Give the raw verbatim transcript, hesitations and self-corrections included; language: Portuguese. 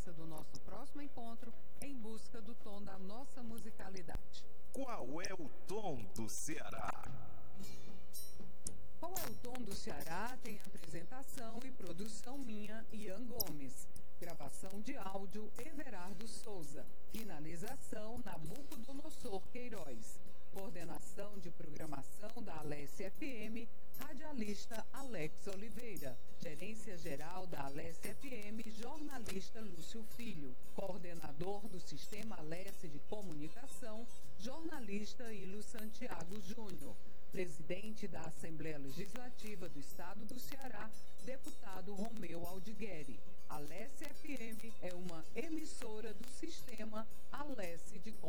presença do nosso próximo encontro em busca do tom da nossa musicalidade. Qual é o tom do Ceará? Qual é o tom do Ceará? Tem apresentação e produção minha, Ian Gomes. Gravação de áudio, Everardo Souza. Finalização, Nabucodonosor Queiroz. Coordenação de programação da Alesse F M, radialista Alex Oliveira. Gerência-geral da Alesse F M, jornalista Lúcio Filho. Coordenador do Sistema Alesse de Comunicação, jornalista Ilo Santiago Júnior. Presidente da Assembleia Legislativa do Estado do Ceará, deputado Romeu Aldigueri. Alesse F M é uma emissora do Sistema Alesse de Comunicação.